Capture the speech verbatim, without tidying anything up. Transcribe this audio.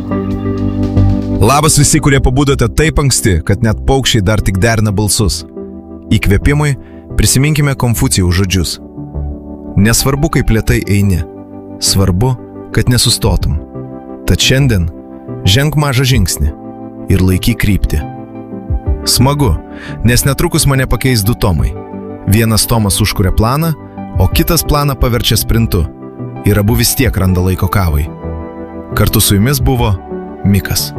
Labas visi, kurie pabudote taip anksti, kad net paukščiai dar tik derina balsus. Įkvėpimui prisiminkime Konfucijaus žodžius. Nesvarbu, kaip lėtai eini, svarbu, kad nesustotum. Tad šiandien ženk mažą žingsnį ir laikyk kryptį. Smagu, nes netrukus mane pakeis du tomai. Vienas tomas užkuria planą, o kitas planą paverčia sprintu. Ir abu vis tiek randa laiko kavai. Kartu su jumis buvo Mikas.